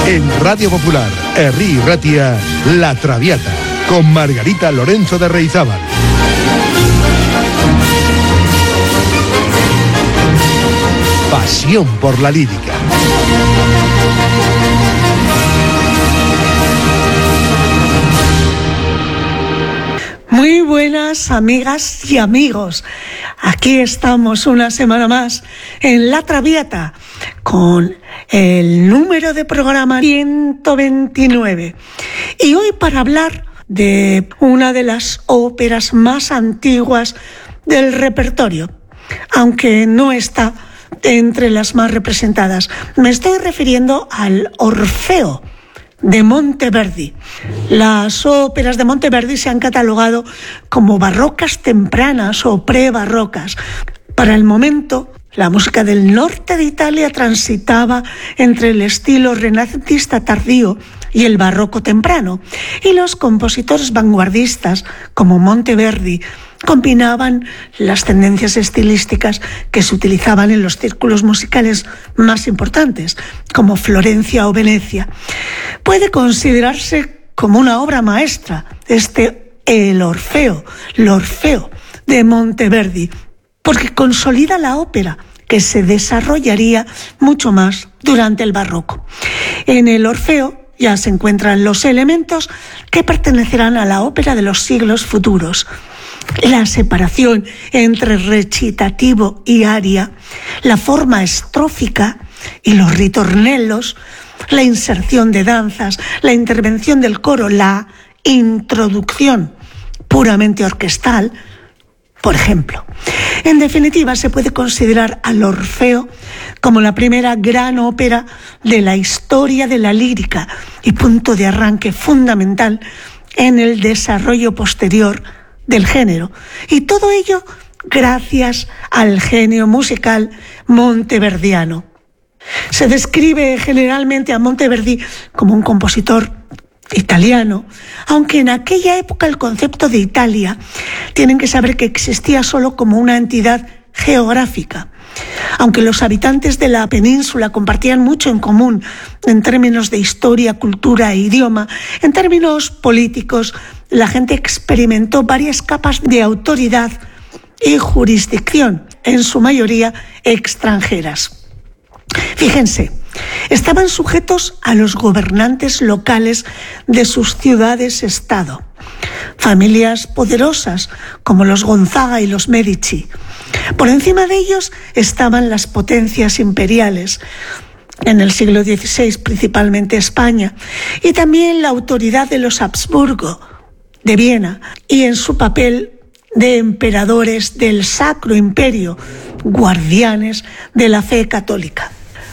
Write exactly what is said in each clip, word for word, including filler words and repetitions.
En Radio Popular, Herri Ratia, La Traviata, con Margarita Lorenzo de Reizábal. Pasión por la lírica. Muy buenas amigas y amigos. Aquí estamos una semana más en La Traviata con el número de programa ciento veintinueve. Y hoy para hablar de una de las óperas más antiguas del repertorio, aunque no está entre las más representadas. Me estoy refiriendo al Orfeo de Monteverdi. Las óperas de Monteverdi se han catalogado como barrocas tempranas o prebarrocas. Para el momento, la música del norte de Italia transitaba entre el estilo renacentista tardío y el barroco temprano, y los compositores vanguardistas como Monteverdi combinaban las tendencias estilísticas que se utilizaban en los círculos musicales más importantes, como Florencia o Venecia. Puede considerarse como una obra maestra este el Orfeo, l'Orfeo de Monteverdi, porque consolida la ópera que se desarrollaría mucho más durante el barroco. En el Orfeo ya se encuentran los elementos que pertenecerán a la ópera de los siglos futuros: la separación entre recitativo y aria, la forma estrófica y los ritornellos, la inserción de danzas, la intervención del coro, la introducción puramente orquestal, por ejemplo. En definitiva, se puede considerar al Orfeo como la primera gran ópera de la historia de la lírica y punto de arranque fundamental en el desarrollo posterior del género. Y todo ello gracias al genio musical monteverdiano. Se describe generalmente a Monteverdi como un compositor italiano, aunque en aquella época el concepto de Italia tienen que saber que existía solo como una entidad geográfica. Aunque los habitantes de la península compartían mucho en común en términos de historia, cultura e idioma, en términos políticos la gente experimentó varias capas de autoridad y jurisdicción, en su mayoría extranjeras. Fíjense, estaban sujetos a los gobernantes locales de sus ciudades-estado, familias poderosas como los Gonzaga y los Medici. Por encima de ellos estaban las potencias imperiales, en el siglo dieciséis principalmente España, y también la autoridad de los Habsburgo de Viena, y en su papel de emperadores del Sacro Imperio, guardianes de la fe católica.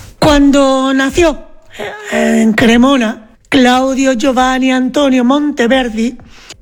Cuando nació en Cremona Claudio Giovanni Antonio Monteverdi,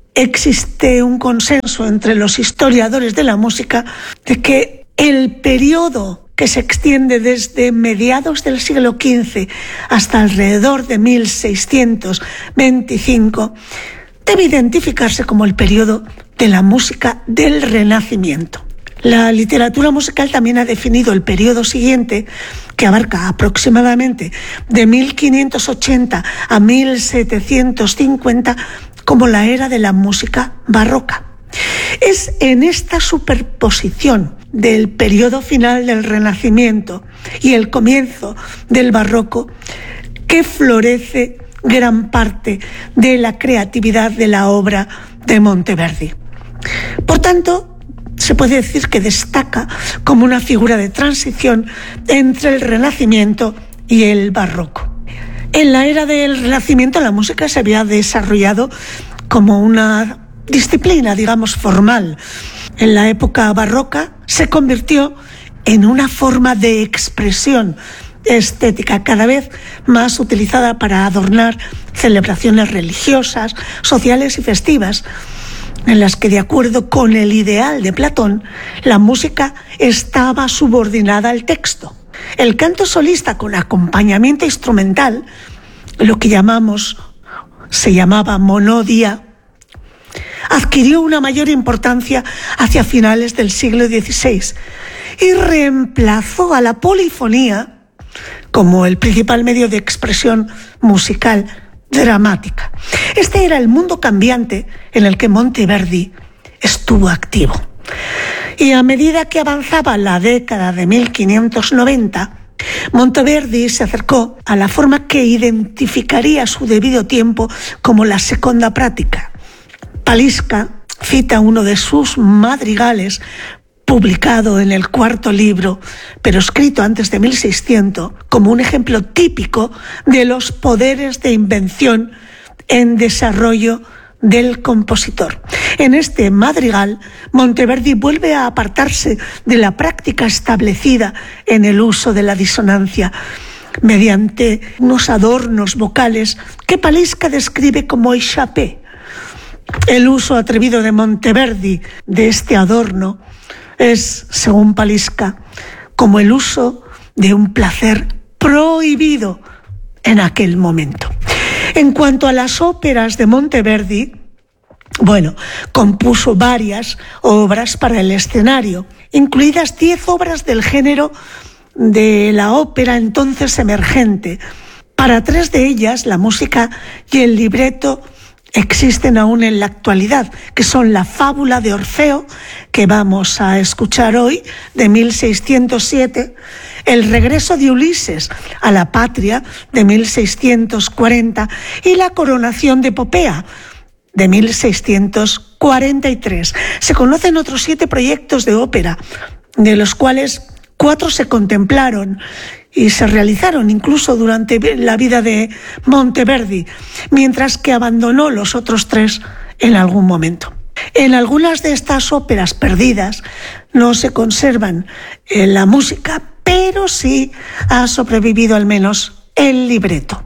existe un consenso entre los historiadores de la música de que el periodo que se extiende desde mediados del siglo quince hasta alrededor de mil seiscientos veinticinco debe identificarse como el periodo de la música del Renacimiento. La literatura musical también ha definido el periodo siguiente, que abarca aproximadamente de mil quinientos ochenta a mil setecientos cincuenta, como la era de la música barroca. Es en esta superposición del periodo final del Renacimiento y el comienzo del barroco que florece gran parte de la creatividad de la obra de Monteverdi. Por tanto, se puede decir que destaca como una figura de transición entre el Renacimiento y el barroco. En la era del Renacimiento la música se había desarrollado como una disciplina, digamos, formal. En la época barroca se convirtió en una forma de expresión estética cada vez más utilizada para adornar celebraciones religiosas, sociales y festivas, en las que, de acuerdo con el ideal de Platón, la música estaba subordinada al texto. El canto solista con acompañamiento instrumental, lo que llamamos, se llamaba monodia, adquirió una mayor importancia hacia finales del siglo dieciséis y reemplazó a la polifonía como el principal medio de expresión musical dramática. Este era el mundo cambiante en el que Monteverdi estuvo activo. Y a medida que avanzaba la década de mil quinientos noventa, Monteverdi se acercó a la forma que identificaría a su debido tiempo como la seconda práctica. Paliska cita uno de sus madrigales, publicado en el cuarto libro, pero escrito antes de mil seiscientos, como un ejemplo típico de los poderes de invención en desarrollo del compositor. En este madrigal, Monteverdi vuelve a apartarse de la práctica establecida en el uso de la disonancia mediante unos adornos vocales que Paliska describe como échappé. El uso atrevido de Monteverdi de este adorno es, según Paliska, como el uso de un placer prohibido en aquel momento. En cuanto a las óperas de Monteverdi, bueno, compuso varias obras para el escenario, incluidas diez obras del género de la ópera entonces emergente. Para tres de ellas, la música y el libreto existen aún en la actualidad, que son la Fábula de Orfeo, que vamos a escuchar hoy, de mil seiscientos siete, El regreso de Ulises a la patria, de mil seiscientos cuarenta, y La coronación de Popea, de mil seiscientos cuarenta y tres. Se conocen otros siete proyectos de ópera, de los cuales cuatro se contemplaron y se realizaron incluso durante la vida de Monteverdi, mientras que abandonó los otros tres en algún momento. En algunas de estas óperas perdidas no se conservan en la música, pero sí ha sobrevivido al menos el libreto.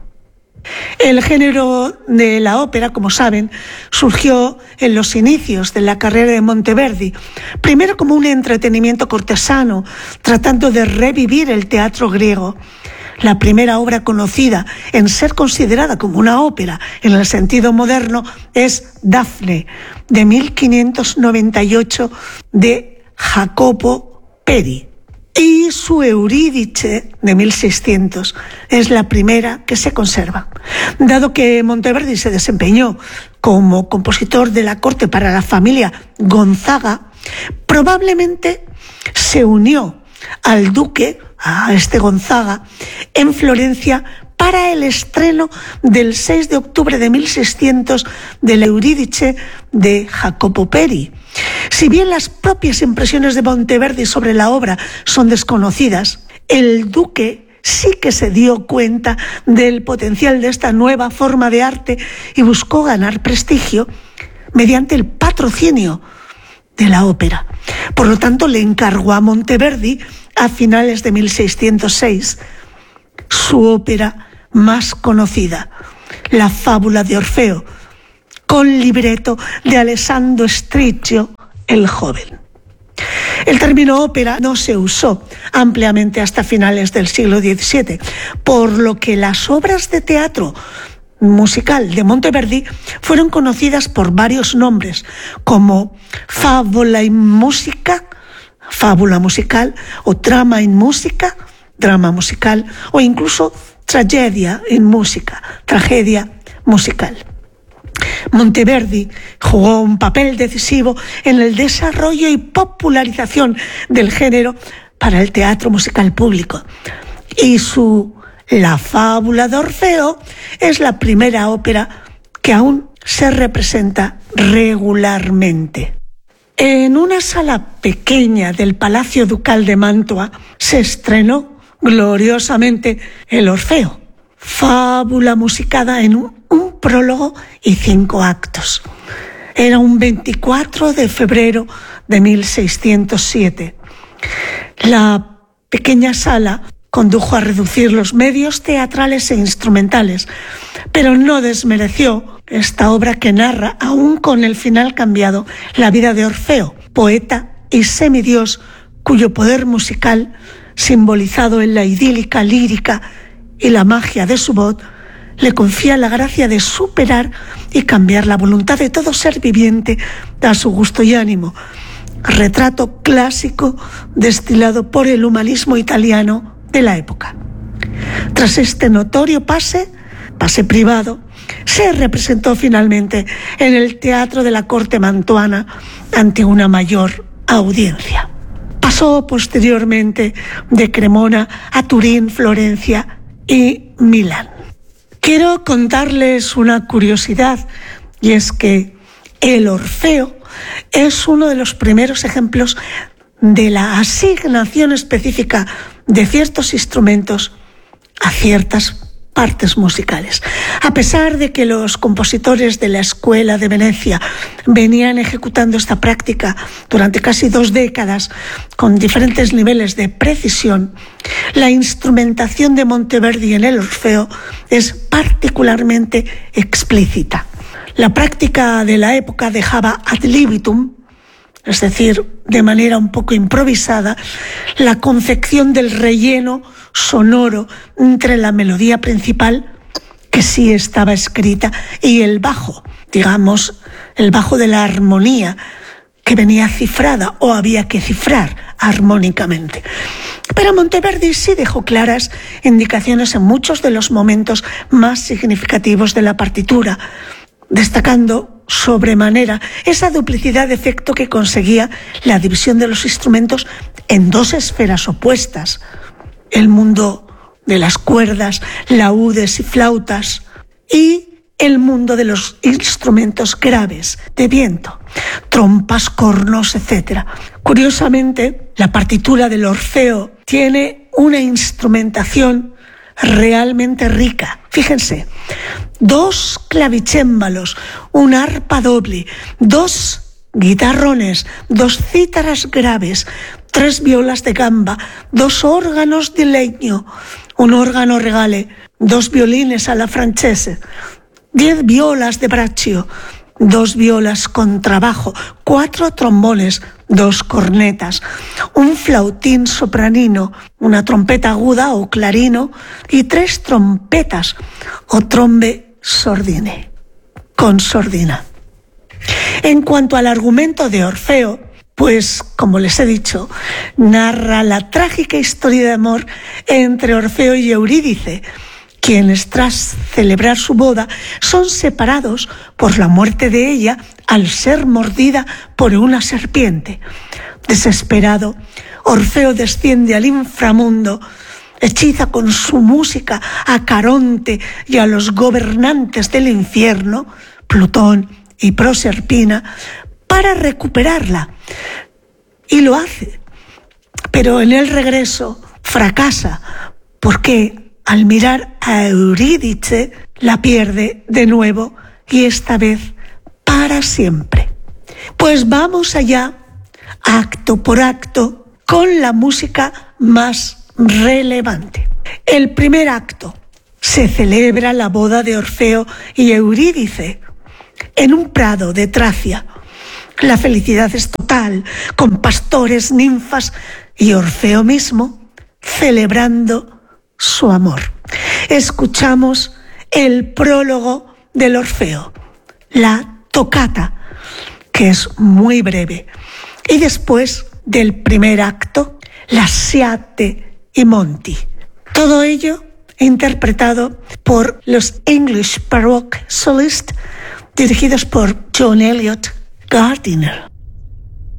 El género de la ópera, como saben, surgió en los inicios de la carrera de Monteverdi, primero como un entretenimiento cortesano, tratando de revivir el teatro griego. La primera obra conocida en ser considerada como una ópera en el sentido moderno es Dafne, de mil quinientos noventa y ocho, de Jacopo Peri. Y su Eurídice, de mil seiscientos, es la primera que se conserva. Dado que Monteverdi se desempeñó como compositor de la corte para la familia Gonzaga, probablemente se unió al duque, a este Gonzaga, en Florencia para el estreno del seis de octubre de mil seiscientos del Eurídice de Jacopo Peri. Si bien las propias impresiones de Monteverdi sobre la obra son desconocidas, el duque sí que se dio cuenta del potencial de esta nueva forma de arte y buscó ganar prestigio mediante el patrocinio de la ópera. Por lo tanto, le encargó a Monteverdi, a finales de mil seiscientos seis, su ópera más conocida, La Fábula de Orfeo, con libreto de Alessandro Stricchio el Joven. El término ópera no se usó ampliamente hasta finales del siglo diecisiete, por lo que las obras de teatro musical de Monteverdi fueron conocidas por varios nombres, como Favola in Musica, fábula musical, o Drama in Musica, drama musical, o incluso Tragedia in Musica, tragedia musical. Monteverdi jugó un papel decisivo en el desarrollo y popularización del género para el teatro musical público, y su La Fábula de Orfeo es la primera ópera que aún se representa regularmente. En una sala pequeña del Palacio Ducal de Mantua se estrenó gloriosamente el Orfeo, fábula musicada en un, un prólogo y cinco actos. Era un veinticuatro de febrero de mil seiscientos siete. La pequeña sala condujo a reducir los medios teatrales e instrumentales, pero no desmereció esta obra que narra, aún con el final cambiado, la vida de Orfeo, poeta y semidios cuyo poder musical, simbolizado en la idílica lírica y la magia de su voz, le confía la gracia de superar y cambiar la voluntad de todo ser viviente a su gusto y ánimo. Retrato clásico destilado por el humanismo italiano de la época. Tras este notorio pase, pase privado, se representó finalmente en el Teatro de la Corte Mantuana ante una mayor audiencia. Pasó posteriormente de Cremona a Turín, Florencia y Milán. Quiero contarles una curiosidad, y es que el Orfeo es uno de los primeros ejemplos de la asignación específica de ciertos instrumentos a ciertas partes musicales. A pesar de que los compositores de la Escuela de Venecia venían ejecutando esta práctica durante casi dos décadas con diferentes niveles de precisión, la instrumentación de Monteverdi en el Orfeo es particularmente explícita. La práctica de la época dejaba ad libitum, es decir, de manera un poco improvisada, la concepción del relleno sonoro entre la melodía principal, que sí estaba escrita, y el bajo, digamos, el bajo de la armonía, que venía cifrada o había que cifrar armónicamente. Pero Monteverdi sí dejó claras indicaciones en muchos de los momentos más significativos de la partitura, destacando sobremanera esa duplicidad de efecto que conseguía la división de los instrumentos en dos esferas opuestas: el mundo de las cuerdas, laúdes y flautas, y el mundo de los instrumentos graves de viento, trompas, cornos, etcétera. Curiosamente, la partitura del Orfeo tiene una instrumentación realmente rica. Fíjense, dos clavicémbalos, una arpa doble, dos guitarrones, dos cítaras graves, tres violas de gamba, dos órganos de leño, un órgano regale, dos violines alla francese, diez violas de braccio, dos violas con trabajo, cuatro trombones, dos cornetas, un flautín sopranino, una trompeta aguda o clarino y tres trompetas o trombe sordine, con sordina. En cuanto al argumento de Orfeo, pues, como les he dicho, narra la trágica historia de amor entre Orfeo y Eurídice, quienes tras celebrar su boda son separados por la muerte de ella al ser mordida por una serpiente. Desesperado, Orfeo desciende al inframundo, hechiza con su música a Caronte y a los gobernantes del infierno, Plutón y Proserpina, para recuperarla. Y lo hace, pero en el regreso fracasa, porque al mirar a Eurídice la pierde de nuevo, y esta vez para siempre. Pues vamos allá, acto por acto, con la música más relevante. El primer acto: se celebra la boda de Orfeo y Eurídice en un prado de Tracia. La felicidad es total, con pastores, ninfas y Orfeo mismo celebrando su amor. Escuchamos el prólogo del Orfeo, la tocata, que es muy breve, y después del primer acto, la Sciate i Monti. Todo ello interpretado por los English Baroque Solists, dirigidos por John Eliot Gardiner.